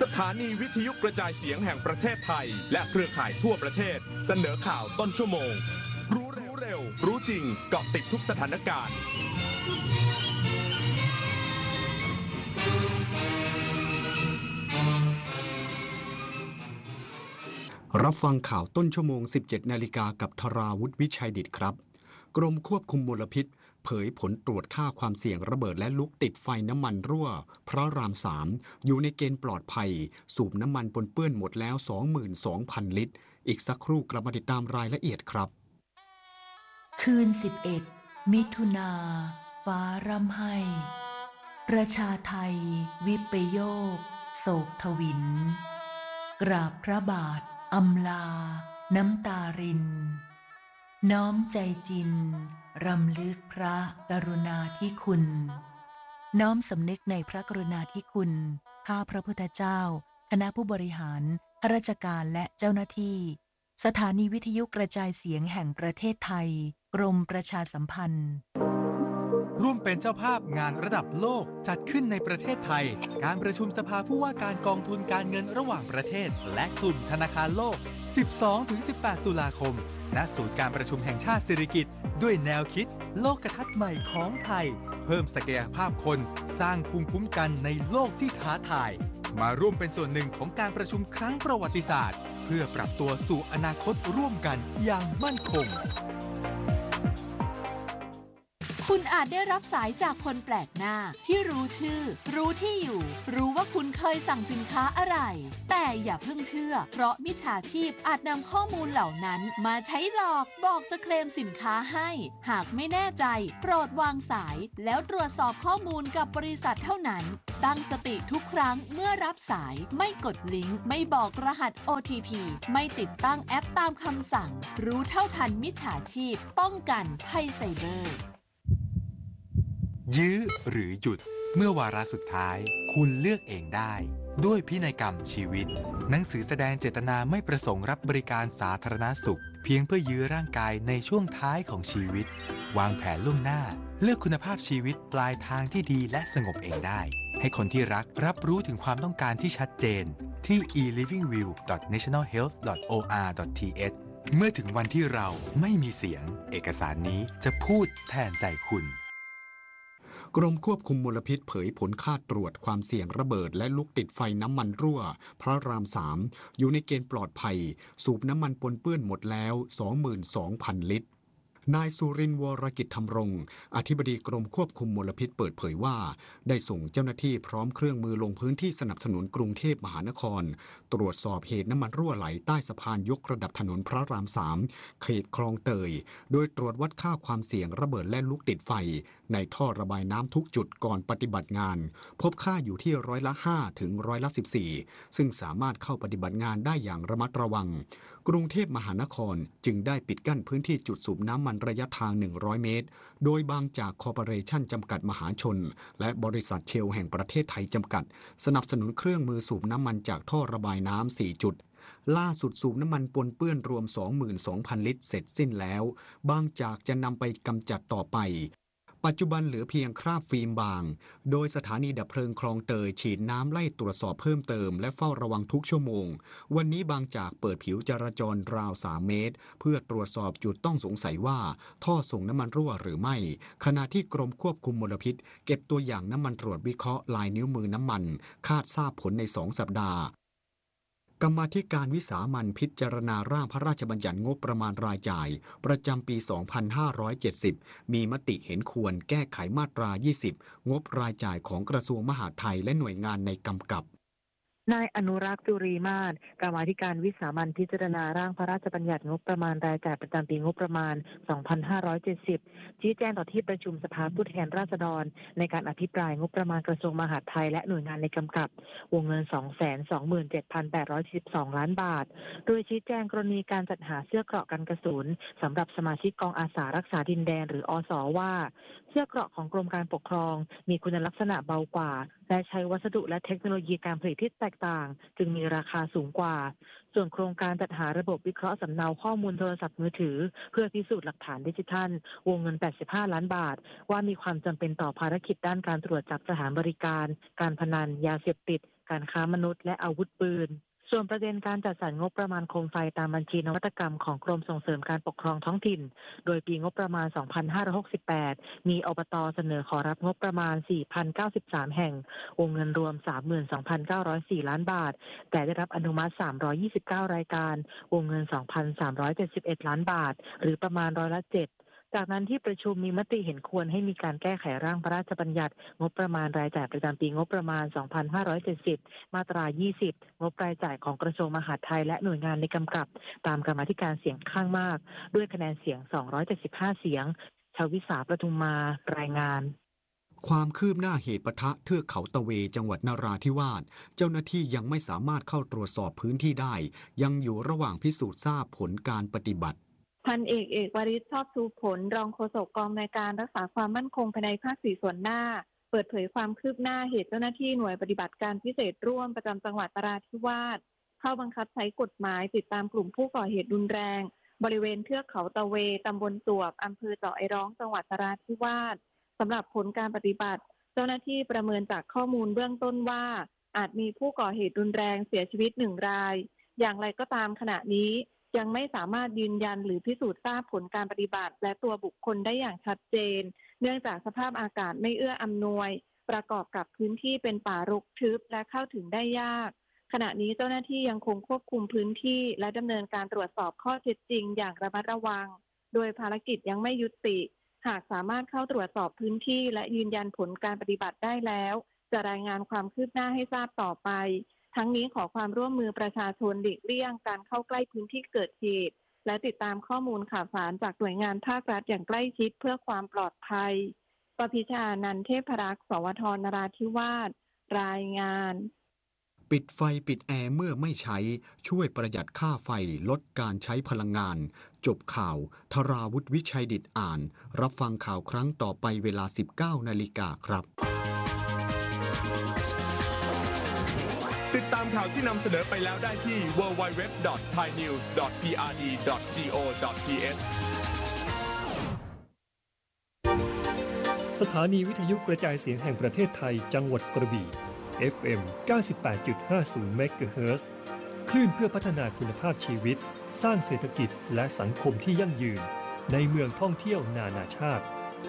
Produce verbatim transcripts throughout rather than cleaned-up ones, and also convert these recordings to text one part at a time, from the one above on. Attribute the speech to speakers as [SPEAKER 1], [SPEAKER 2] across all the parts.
[SPEAKER 1] สถานีวิทยุกระจายเสียงแห่งประเทศไทยและเครือข่ายทั่วประเทศเสนอข่าวต้นชั่วโมงรู้เร็วเร็วรู้จริงเกาะติดทุกสถานการณ์
[SPEAKER 2] รับฟังข่าวต้นชั่วโมง สิบเจ็ดนาฬิกากับธราวุฒิวิชัยดิษฐ์ครับกรมควบคุมมลพิษเผยผลตรวจค่าความเสี่ยงระเบิดและลุกติดไฟน้ำมันรั่วพระรามสามอยู่ในเกณฑ์ปลอดภัยสูบน้ำมันปนเปื้อนหมดแล้ว สองหมื่นสองพัน ลิตรอีกสักครู่กลับมาติดตามรายละเอียดครับ
[SPEAKER 3] คืนสิบเอ็ดมิถุนาฟ้าร่ำไห้ประชาไทยวิปโยคโศกทวินกราบพระบาทอำลาน้ำตารินน้อมใจจินรำลึกพระกรุณาธิคุณน้อมสำนึกในพระกรุณาธิคุณข้าพระพุทธเจ้าคณะผู้บริหารข้าราชการและเจ้าหน้าที่สถานีวิทยุกระจายเสียงแห่งประเทศไทยกรมประชาสัมพันธ์
[SPEAKER 4] ร่วมเป็นเจ้าภาพงานระดับโลกจัดขึ้นในประเทศไทยการประชุมสภาผู้ว่าการกองทุนการเงินระหว่างประเทศและกลุ่มธนาคารโลก สิบสองถึงสิบแปด ตุลาคมณศูนย์การประชุมแห่งชาติสิริกิติ์ด้วยแนวคิดโลกทัศน์ใหม่ของไทยเพิ่มศักยภาพคนสร้างภูมิคุ้มกันในโลกที่ท้าทายมาร่วมเป็นส่วนหนึ่งของการประชุมครั้งประวัติศาสตร์เพื่อปรับตัวสู่อนาคตร่วมกันอย่างมั่นคง
[SPEAKER 5] คุณอาจได้รับสายจากคนแปลกหน้าที่รู้ชื่อรู้ที่อยู่รู้ว่าคุณเคยสั่งสินค้าอะไรแต่อย่าเพิ่งเชื่อเพราะมิจฉาชีพอาจนำข้อมูลเหล่านั้นมาใช้หลอกบอกจะเคลมสินค้าให้หากไม่แน่ใจโปรดวางสายแล้วตรวจสอบข้อมูลกับบริษัทเท่านั้นตั้งสติทุกครั้งเมื่อรับสายไม่กดลิงก์ไม่บอกรหัส โอ ที พี ไม่ติดตั้งแอปตามคำสั่งรู้เท่าทันมิจฉาชีพป้องกันภัยไซเบอร์
[SPEAKER 4] ยื้อหรือหยุดเมื่อวาระสุดท้ายคุณเลือกเองได้ด้วยพินัยกรรมชีวิตหนังสือแสดงเจตนาไม่ประสงค์รับบริการสาธารณสุขเพียงเพื่อยื้อร่างกายในช่วงท้ายของชีวิตวางแผนล่วงหน้าเลือกคุณภาพชีวิตปลายทางที่ดีและสงบเองได้ให้คนที่รักรับรู้ถึงความต้องการที่ชัดเจนที่ อี ลิฟวิ่งวิว ดอท เนชั่นแนล เฮลท์ ดอท โอ อาร์ ดอท ที เอช เมื่อถึงวันที่เราไม่มีเสียงเอกสารนี้จะพูดแทนใจคุณ
[SPEAKER 2] กรมควบคุมมลพิษเผยผลค่าตรวจความเสี่ยงระเบิดและลุกติดไฟน้ำมันรั่วพระรามสามอยู่ในเกณฑ์ปลอดภัยสูบน้ำมันปนเปื้อนหมดแล้ว สองหมื่นสองพัน ลิตรนายสุรินทร์วรกิจธรรมรงค์อธิบดีกรมควบคุมมลพิษเปิดเผยว่าได้ส่งเจ้าหน้าที่พร้อมเครื่องมือลงพื้นที่สนับสนุนกรุงเทพมหานครตรวจสอบเหตุน้ำมันรั่วไหลใต้สะพานยกระดับถนนพระรามสามเขตคลองเตยโดยตรวจวัดค่าความเสี่ยงระเบิดและลุกติดไฟในท่อระบายน้ำทุกจุดก่อนปฏิบัติงานพบค่าอยู่ที่ร้อยละห้าถึงร้อยละสิบสี่ซึ่งสามารถเข้าปฏิบัติงานได้อย่างระมัดระวังกรุงเทพมหานครจึงได้ปิดกั้นพื้นที่จุดสูบน้ำมันระยะทางหนึ่งร้อยเมตรโดยบางจากคอร์ปอเรชั่นจำกัดมหาชนและบริษัทเชลแห่งประเทศไทยจำกัดสนับสนุนเครื่องมือสูบน้ำมันจากท่อระบายน้ำสี่จุดล่าสุดสูบน้ำมันปนเปื้อนรวม สองหมื่นสองพัน ลิตรเสร็จสิ้นแล้วบางจากจะนำไปกำจัดต่อไปปัจจุบันเหลือเพียงคราบฟิล์มบางโดยสถานีดับเพลิงคลองเตยฉีดน้ำไล่ตรวจสอบเพิ่มเติมและเฝ้าระวังทุกชั่วโมงวันนี้บางจากเปิดผิวจราจรราวสามเมตรเพื่อตรวจสอบจุดต้องสงสัยว่าท่อส่งน้ำมันรั่วหรือไม่ขณะที่กรมควบคุมมลพิษเก็บตัวอย่างน้ำมันตรวจวิเคราะห์ลายนิ้วมือน้ำมันคาดทราบผลในสองสัปดาห์กรรมาธิการวิสามัญพิจารณาร่างพระราชบัญญัติงบประมาณรายจ่ายประจำปี สองพันห้าร้อยเจ็ดสิบ มีมติเห็นควรแก้ไขมาตรา ยี่สิบ งบรายจ่ายของกระทรวงมหาดไทยและหน่วยงานในกำกับ
[SPEAKER 6] นายอนุรักษ์จุรีมาศกรรมาธิการวิสามัญพิจารณาร่างพระราชบัญญัติงบประมาณรายจ่ายประจำปีงบประมาณ สองพันห้าร้อยเจ็ดสิบ ชี้แจงต่อที่ประชุมสภาผู้แทนราษฎรในการอภิปรายงบประมาณกระทรวงมหาดไทยและหน่วยงานในกำกับวงเงิน สองแสนสองหมื่นเจ็ดพันแปดร้อยสิบสอง ล้านบาทโดยชี้แจงกรณีการจัดหาเสื้อเกราะกันกระสุนสำหรับสมาชิกกองอาสารักษาดินแดนหรืออสว่าเสื้อเกราะของกรมการปกครองมีคุณลักษณะเบากว่าและใช้วัสดุและเทคโนโลยีการผลิตที่แตกต่างจึงมีราคาสูงกว่าส่วนโครงการจัดหาระบบวิเคราะห์สำเนาข้อมูลโทรศัพท์มือถือเพื่อพิสูจน์หลักฐานดิจิทัลวงเงินแปดสิบห้าล้านบาทว่ามีความจำเป็นต่อภารกิจด้านการตรวจจับสถานบริการการพนันยาเสพติดการค้ามนุษย์และอาวุธปืนส่วนประเด็นการจัดสรรงบประมาณโคมไฟตามบัญชีนวัตกรรมของกรมส่งเสริมการปกครองท้องถิ่นโดยปีงบประมาณ สองพันห้าร้อยหกสิบแปด มีอบต.เสนอขอรับงบประมาณ สี่พันเก้าสิบสาม แห่งวงเงินรวม สามหมื่นสองพันเก้าร้อยสี่ ล้านบาทแต่ได้รับอนุมัติ สามร้อยยี่สิบเก้า รายการวงเงิน สองพันสามร้อยเจ็ดสิบเอ็ด ล้านบาทหรือประมาณร้อยละเจ็ดจากนั้นที่ประชุมมีมติเห็นควรให้มีการแก้ไขร่างพระราชบัญญัติงบประมาณรายจ่ายประจำปีงบประมาณ สองพันห้าร้อยเจ็ดสิบ มาตรา ยี่สิบ งบรายจ่ายของกระทรวงมหาดไทยและหน่วยงานในกำกับตามกรรมาธิการเสียงข้างมากด้วยคะแนนเสียง สองร้อยเจ็ดสิบห้า เสียงชวิสาประทุมมารายงาน
[SPEAKER 2] ความคืบหน้าเหตุปะทะเทือกเขาตะเวจังหวัดนราธิวาสเจ้าหน้าที่ยังไม่สามารถเข้าตรวจสอบพื้นที่ได้ยังอยู่ระหว่างพิสูจน์ทราบผลการปฏิบัติ
[SPEAKER 7] พันเอกเอกวริศชอบชูผลรองโฆษกกองในการรักษาความมั่นคงภายในภาคสี่ส่วนหน้าเปิดเผยความคืบหน้าเหตุเจ้าหน้าที่หน่วยปฏิบัติการพิเศษร่วมประจำจังหวัดนราธิวาสเข้าบังคับใช้กฎหมายติดตามกลุ่มผู้ก่อเหตุรุนแรงบริเวณเทือกเขาตะเวตำบลตวบอำเภอเจาะไอร้องจังหวัดนราธิวาสสำหรับผลการปฏิบัติเจ้าหน้าที่ประเมินจากข้อมูลเบื้องต้นว่าอาจมีผู้ก่อเหตุรุนแรงเสียชีวิตหนึ่งรายอย่างไรก็ตามขณะนี้ยังไม่สามารถยืนยันหรือพิสูจน์ทราบผลการปฏิบัติและตัวบุคคลได้อย่างชัดเจนเนื่องจากสภาพอากาศไม่เอื้ออำนวยประกอบกับพื้นที่เป็นป่ารกทึบและเข้าถึงได้ยากขณะนี้เจ้าหน้าที่ยังคงควบคุมพื้นที่และดำเนินการตรวจสอบข้อเท็จจริงอย่างระมัดระวังโดยภารกิจยังไม่ยุติหากสามารถเข้าตรวจสอบพื้นที่และยืนยันผลการปฏิบัติได้แล้วจะรายงานความคืบหน้าให้ทราบต่อไปทั้งนี้ขอความร่วมมือประชาชนหลีกเลี่ยงการเข้าใกล้พื้นที่เกิดเหตุและติดตามข้อมูลข่าวสารจากหน่วยงานภาครัฐอย่างใกล้ชิดเพื่อความปลอดภัยปพิชานันท์เทพรักษ์สวทนราธิวาสรายงาน
[SPEAKER 2] ปิดไฟปิดแอร์เมื่อไม่ใช้ช่วยประหยัดค่าไฟลดการใช้พลังงานจบข่าวธราวุฒิวิชัยดิษฐ์อ่านรับฟังข่าวครั้งต่อไปเวลา สิบเก้านาฬิกาครับ
[SPEAKER 1] ติดตามข่าวที่นำเสนอไปแล้วได้ที่ ดับเบิลยู ดับเบิลยู ดับเบิลยู ดอท ไทยนิวส์ ดอท พี อาร์ ดี ดอท จี โอ ดอท ที เอช
[SPEAKER 8] สถานีวิทยุกระจายเสียงแห่งประเทศไทยจังหวัดกระบี่ เอฟ เอ็ม เก้าสิบแปดจุดห้าศูนย์ เมกะเฮิรตซ์ คลื่นเพื่อพัฒนาคุณภาพชีวิตสร้างเศรษฐกิจและสังคมที่ยั่งยืนในเมืองท่องเที่ยวนานาชาติ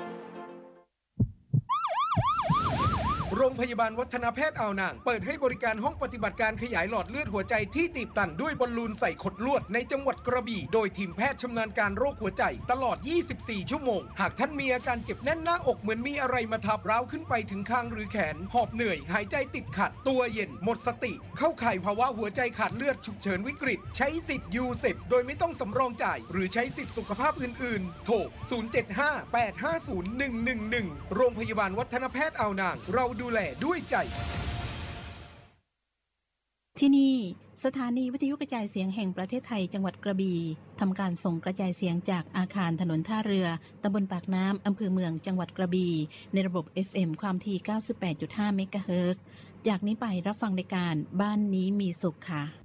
[SPEAKER 9] โรงพยาบาลวัฒนแพทย์อ่าวนางเปิดให้บริการห้องปฏิบัติการขยายหลอดเลือดหัวใจที่ตีบตันด้วยบอลลูนใส่ขดลวดในจังหวัดกระบี่โดยทีมแพทย์ชำนาญการโรคหัวใจตลอดยี่สิบสี่ชั่วโมงหากท่านมีอาการเจ็บแน่นหน้าอกเหมือนมีอะไรมาทับร้าวขึ้นไปถึงคางหรือแขนหอบเหนื่อยหายใจติดขัดตัวเย็นหมดสติเข้าข่ายภาวะหัวใจขาดเลือดฉุกเฉินวิกฤตใช้สิทธิ์ยูเซปโดยไม่ต้องสำรองจ่ายหรือใช้สิทธิสุขภาพอื่นๆโทรศูนย์ เจ็ด ห้า แปด ห้า ศูนย์ หนึ่ง หนึ่ง หนึ่งโรงพยาบาลวัฒนแพทย์อ่าวนางเราดูแลด้วยใจ
[SPEAKER 10] ที่นี่สถานีวิทยุกระจายเสียงแห่งประเทศไทยจังหวัดกระบี่ทำการส่งกระจายเสียงจากอาคารถนนท่าเรือตำบลปากน้ำอำเภอเมืองจังหวัดกระบี่ในระบบ เอฟ เอ็ม ความถี่ เก้าสิบแปดจุดห้า เมกะเฮิรตซ์จากนี้ไปรับฟังรายการบ้านนี้มีสุขค่ะ